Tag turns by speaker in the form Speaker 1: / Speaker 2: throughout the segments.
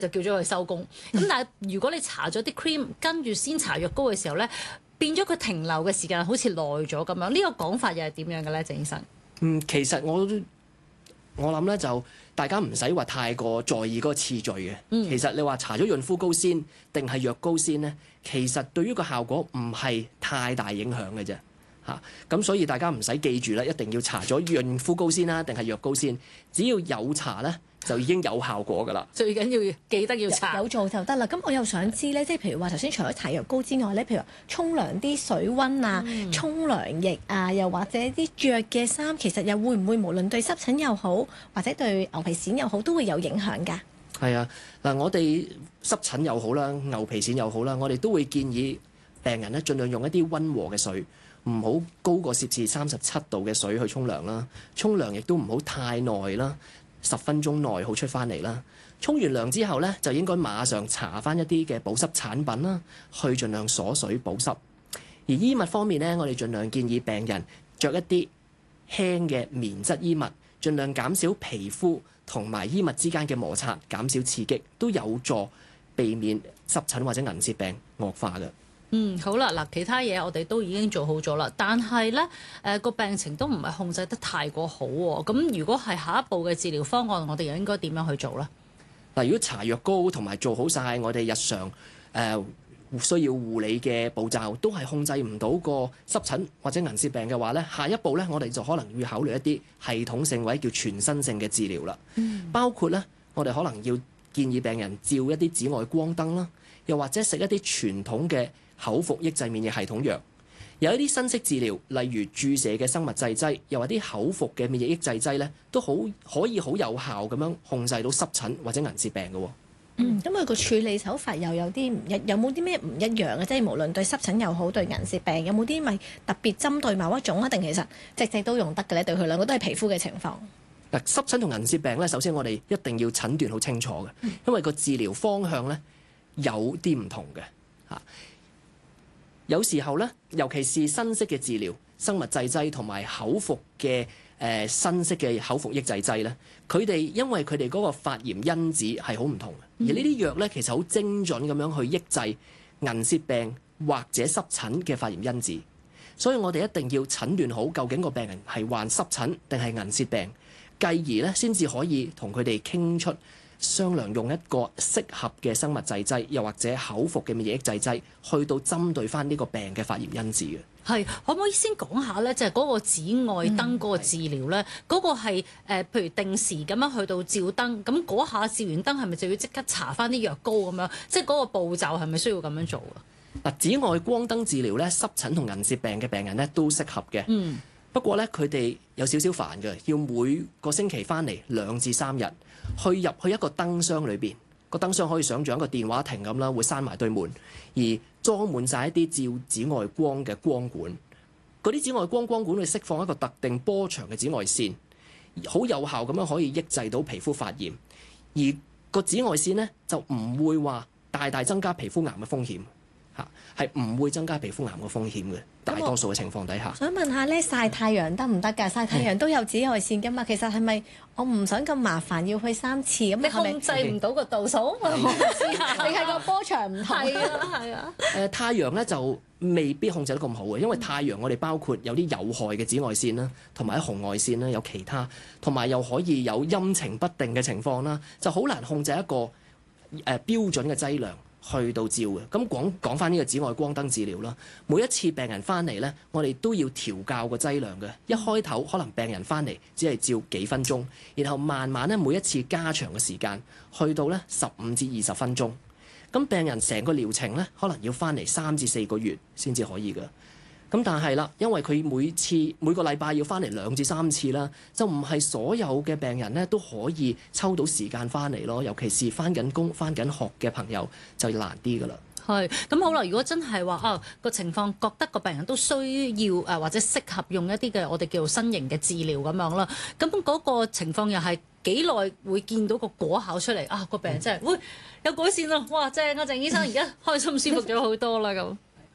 Speaker 1: 就叫咗佢收工。咁但係如果你搽咗啲 cream 跟住先搽藥膏嘅時候咧，變咗佢停留嘅時間好似耐咗咁樣。呢個講法又係點樣嘅咧，鄭醫生？
Speaker 2: 其實我諗咧就大家唔使話太過在意嗰個次序嘅。其實你話搽咗潤膚膏先定係藥膏先咧，其實對於個效果唔係太大影響嘅啫。咁所以大家唔使記住啦，一定要搽咗潤膚膏先啦，定係藥膏先。只要有搽咧，就已經有效果㗎啦。
Speaker 1: 最緊要記得要搽，
Speaker 3: 有做就得啦。咁我又想知咧，即係譬如話頭先除咗搽藥膏之外咧，譬如話沖涼啲水溫啊、沖涼液啊，又或者啲着嘅衫，其實又會唔會無論對濕疹又好，或者對牛皮癬又好，都會有影響㗎？
Speaker 2: 係啊，嗱，我哋濕疹又好啦，牛皮癬又好啦，我哋都會建議病人咧盡量用一啲溫和嘅水。唔好高過攝氏37度嘅水去沖涼啦，沖涼亦都唔好太耐啦，10分鐘內好出翻嚟啦。沖完涼之後咧，就應該馬上搽翻一啲嘅保濕產品啦，去盡量鎖水保濕。而衣物方面咧，我哋盡量建議病人着一啲輕嘅棉質衣物，盡量減少皮膚同埋衣物之間嘅摩擦，減少刺激，都有助避免濕疹或者銀屑病惡化嘅。
Speaker 1: 好啦，嗱，其他嘢我哋都已經做好咗啦，但係咧個病情都唔係控制得太過好喎。咁如果係下一步嘅治療方案，我哋又應該點樣去做咧？
Speaker 2: 嗱，如果搽藥膏同埋做好晒我哋日常需要護理嘅步驟，都係控制唔到個濕疹或者銀屑病嘅話咧，下一步咧我哋就可能要考慮一啲系統性或者叫全身性嘅治療啦。包括咧，我哋可能要建議病人照一啲紫外光燈啦，又或者食一啲傳統嘅口服抑制免疫系統藥，有一啲新式治療，例如注射嘅生物製劑，又或啲口服嘅免疫抑制劑咧，都可以好有效咁樣控制到濕疹或者銀屑病嘅。
Speaker 3: 咁佢個處理手法又有啲有冇啲咩唔一樣嘅？即係無論對濕疹又好，對銀屑病有冇啲咪特別針對某一種啊？定其實隻隻都用得嘅咧？對佢兩個都係皮膚嘅情況。
Speaker 2: 嗱，濕疹同銀屑病咧，首先我哋一定要診斷好清楚嘅，因為個治療方向咧有啲唔同嘅嚇。有時候咧，尤其是新式嘅治療，生物製劑同埋口服嘅新式嘅口服抑制劑咧，佢哋因為佢哋嗰個發炎因子係好唔同嘅，而呢啲藥咧其實好精準咁樣去抑制銀屑病或者濕疹嘅發炎因子，所以我哋一定要診斷好究竟個病人係患濕疹定係銀屑病，繼而咧先至可以同佢哋傾出商量用一個適合嘅生物製劑，又或者口服嘅免疫抑制劑，去到針對翻呢個病嘅發炎因子嘅。
Speaker 1: 係，可唔可以先講下咧？就係嗰個紫外燈嗰個治療咧，嗰個係譬如定時咁樣去到照燈，咁嗰下照完燈係咪就要即刻搽翻啲藥膏咁樣？即係嗰個步驟係咪需要咁樣做啊？
Speaker 2: 嗱，紫外光燈治療咧，濕疹同銀屑病嘅病人咧都適合嘅。不過咧，佢哋有少少煩嘅，要每個星期翻嚟2至3日，入去一個燈箱裏邊。個燈箱可以想像一個電話亭咁啦，會閂埋對門，而裝滿晒一啲照紫外光嘅光管。嗰啲紫外光管會釋放一個特定波長嘅紫外線，好有效咁樣可以抑制到皮膚發炎。而個紫外線呢，就唔會話大大增加皮膚癌嘅風險。係唔會增加皮膚癌嘅風險嘅，大多數嘅情況底下。
Speaker 3: 想問下咧，曬太陽得唔得㗎？曬太陽都有紫外線㗎嘛。其實係咪我唔想咁麻煩要去3次咁？
Speaker 1: 你控制唔到個度數，我唔知啊。
Speaker 3: 你係個波長唔同。
Speaker 1: 係啊。
Speaker 2: 太陽咧就未必控制得咁好嘅，因為太陽我哋包括有啲有害嘅紫外線啦，同埋紅外線啦，有其他，同埋又可以有陰晴不定嘅情況啦，就好難控制一個標準嘅劑量。去到照嘅，咁講翻呢個紫外光燈治療啦。每一次病人翻嚟呢，我哋都要調校個劑量嘅。一開頭可能病人翻嚟只係照幾分鐘，然後慢慢咧每一次加長嘅時間，去到呢15至20分鐘。咁病人成個療程呢，可能要翻嚟3至4個月先至可以嘅。咁但係啦，因為佢每個禮拜要翻嚟2至3次啦，就唔係所有嘅病人咧都可以抽到時間翻嚟咯。尤其是翻緊工、翻緊學嘅朋友就難啲噶啦。
Speaker 1: 係，咁好啦。如果真係話個情況覺得個病人都需要或者適合用一啲嘅我哋叫做新型嘅治療咁樣啦，咁嗰個情況又係幾耐會見到個果效出嚟啊？個病人真係會有改善啦！哇，正啊，鄭醫生而家開心舒服咗好多啦咁。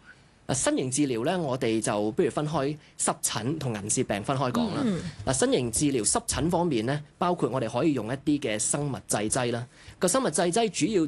Speaker 2: 新型治療咧，我哋就不如分開濕疹同銀屑病分開講啦。新型治療濕疹方面咧，包括我哋可以用一啲嘅生物製劑啦。個生物製劑主要